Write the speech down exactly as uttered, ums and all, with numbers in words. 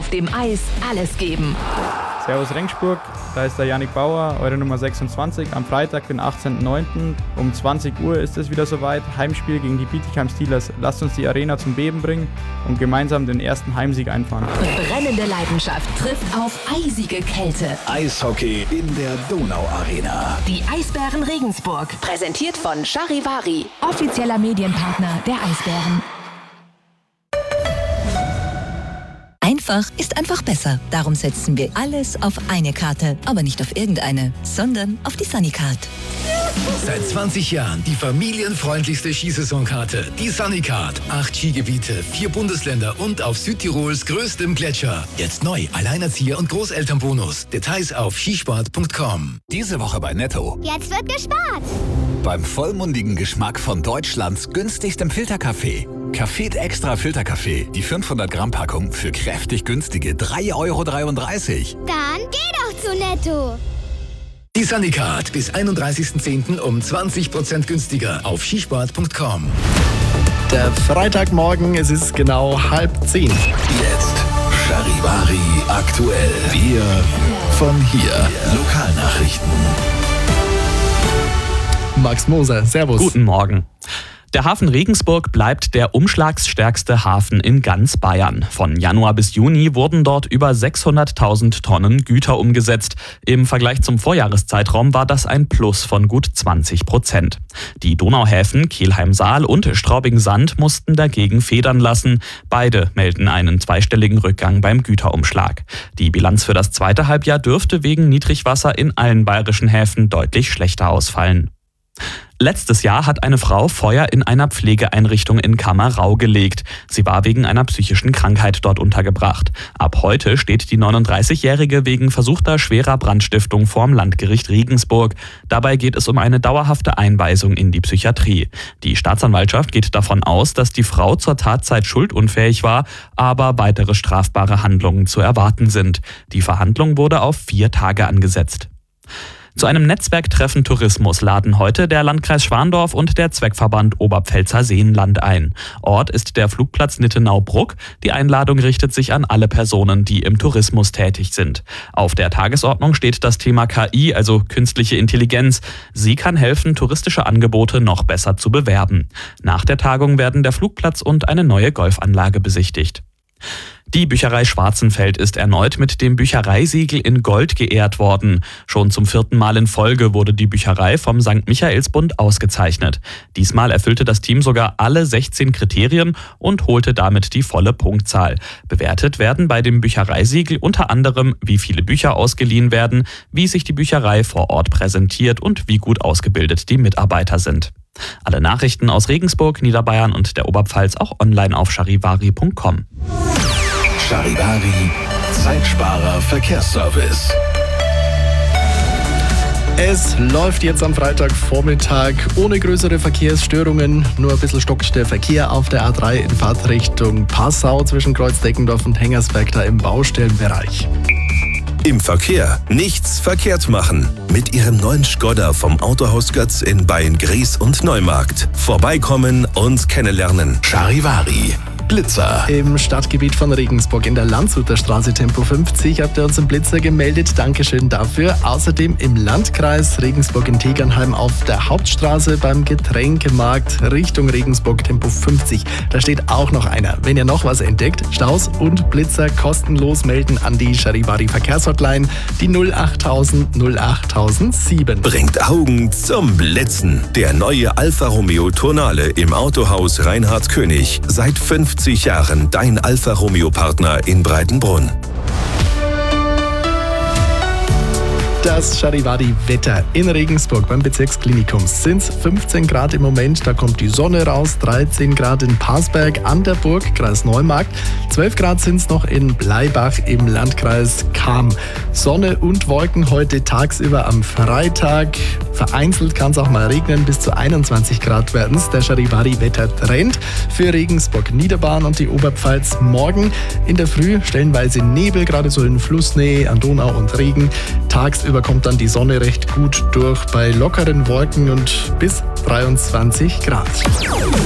auf dem Eis alles geben. Servus Regensburg, da ist der Yannick Bauer, eure Nummer sechsundzwanzig. Am Freitag, den achtzehnten neunten um zwanzig Uhr ist es wieder soweit. Heimspiel gegen die Bietigheim Steelers. Lasst uns die Arena zum Beben bringen und gemeinsam den ersten Heimsieg einfahren. Brennende Leidenschaft trifft auf eisige Kälte. Eishockey in der Donau-Arena. Die Eisbären Regensburg, präsentiert von Charivari, offizieller Medienpartner der Eisbären. Einfach ist einfach besser. Darum setzen wir alles auf eine Karte. Aber nicht auf irgendeine, sondern auf die Sunnycard. Seit zwanzig Jahren die familienfreundlichste Skisaisonkarte. Die Sunnycard. Acht Skigebiete, vier Bundesländer und auf Südtirols größtem Gletscher. Jetzt neu, Alleinerzieher und Großelternbonus. Details auf skisport punkt com. Diese Woche bei Netto. Jetzt wird gespart. Beim vollmundigen Geschmack von Deutschlands günstigstem Filterkaffee. Café Extra Filterkaffee. Die fünfhundert Gramm Packung für kräftig günstige drei Euro dreiunddreißig. Dann geh doch zu Netto. Die Sunnycard bis einunddreißigsten zehnten um zwanzig Prozent günstiger auf skisport punkt com. Der Freitagmorgen, es ist genau halb zehn. Jetzt Charivari aktuell. Wir von hier. Lokalnachrichten. Max Moser, servus. Guten Morgen. Der Hafen Regensburg bleibt der umschlagsstärkste Hafen in ganz Bayern. Von Januar bis Juni wurden dort über sechshunderttausend Tonnen Güter umgesetzt. Im Vergleich zum Vorjahreszeitraum war das ein Plus von gut zwanzig Prozent. Die Donauhäfen Kelheim-Saal und Straubing-Sand mussten dagegen federn lassen. Beide melden einen zweistelligen Rückgang beim Güterumschlag. Die Bilanz für das zweite Halbjahr dürfte wegen Niedrigwasser in allen bayerischen Häfen deutlich schlechter ausfallen. Letztes Jahr hat eine Frau Feuer in einer Pflegeeinrichtung in Kammerau gelegt. Sie war wegen einer psychischen Krankheit dort untergebracht. Ab heute steht die neununddreißigjährige wegen versuchter schwerer Brandstiftung vorm Landgericht Regensburg. Dabei geht es um eine dauerhafte Einweisung in die Psychiatrie. Die Staatsanwaltschaft geht davon aus, dass die Frau zur Tatzeit schuldunfähig war, aber weitere strafbare Handlungen zu erwarten sind. Die Verhandlung wurde auf vier Tage angesetzt. Zu einem Netzwerktreffen Tourismus laden heute der Landkreis Schwandorf und der Zweckverband Oberpfälzer Seenland ein. Ort ist der Flugplatz Nittenau-Bruck. Die Einladung richtet sich an alle Personen, die im Tourismus tätig sind. Auf der Tagesordnung steht das Thema K I, also künstliche Intelligenz. Sie kann helfen, touristische Angebote noch besser zu bewerben. Nach der Tagung werden der Flugplatz und eine neue Golfanlage besichtigt. Die Bücherei Schwarzenfeld ist erneut mit dem Büchereisiegel in Gold geehrt worden. Schon zum vierten Mal in Folge wurde die Bücherei vom Sankt Michaelsbund ausgezeichnet. Diesmal erfüllte das Team sogar alle sechzehn Kriterien und holte damit die volle Punktzahl. Bewertet werden bei dem Büchereisiegel unter anderem, wie viele Bücher ausgeliehen werden, wie sich die Bücherei vor Ort präsentiert und wie gut ausgebildet die Mitarbeiter sind. Alle Nachrichten aus Regensburg, Niederbayern und der Oberpfalz auch online auf charivari punkt com. Charivari, Zeitsparer Verkehrsservice. Es läuft jetzt am Freitagvormittag ohne größere Verkehrsstörungen. Nur ein bisschen stockt der Verkehr auf der A drei in Fahrtrichtung Passau zwischen Kreuzdeckendorf und Hengersberg da im Baustellenbereich. Im Verkehr nichts verkehrt machen. Mit Ihrem neuen Skoda vom Autohaus Götz in Beyen-Gries und Neumarkt. Vorbeikommen und kennenlernen. Charivari. Blitzer. Im Stadtgebiet von Regensburg in der Landshuter Straße Tempo fünfzig habt ihr uns einen Blitzer gemeldet. Dankeschön dafür. Außerdem im Landkreis Regensburg in Tegernheim auf der Hauptstraße beim Getränkemarkt Richtung Regensburg Tempo fünfzig. Da steht auch noch einer. Wenn ihr noch was entdeckt, Staus und Blitzer kostenlos melden an die Charivari Verkehrshotline, die null achttausend null achttausendsieben. Bringt Augen zum Blitzen. Der neue Alfa Romeo Tonale im Autohaus Reinhard König. Seit fünfzig Jahren dein Alfa Romeo Partner in Breitenbrunn. Das Charivari-Wetter in Regensburg beim Bezirksklinikum sind fünfzehn Grad im Moment, da kommt die Sonne raus, dreizehn Grad in Parsberg an der Burg, Kreis Neumarkt, zwölf Grad sind es noch in Bleibach im Landkreis Cham. Sonne und Wolken heute tagsüber am Freitag, vereinzelt kann es auch mal regnen, bis zu einundzwanzig Grad werden es. Der Charivari-Wetter-Trend für Regensburg, Niederbayern und die Oberpfalz morgen in der Früh stellenweise Nebel, gerade so in Flussnähe an Donau und Regen. Tagsüber kommt dann die Sonne recht gut durch bei lockeren Wolken und bis dreiundzwanzig Grad.